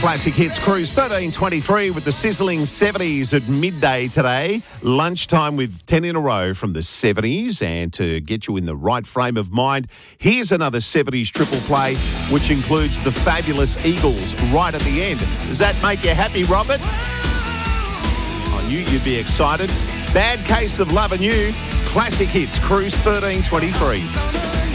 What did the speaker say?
Classic Hits Cruise 1323 with the sizzling 70s at midday today. Lunchtime with 10 in a row from the 70s. And to get you in the right frame of mind, here's another 70s triple play, which includes the fabulous Eagles right at the end. Does that make you happy, Robert? I knew you'd be excited. Bad Case of Lovin' You. Classic Hits Cruise 1323.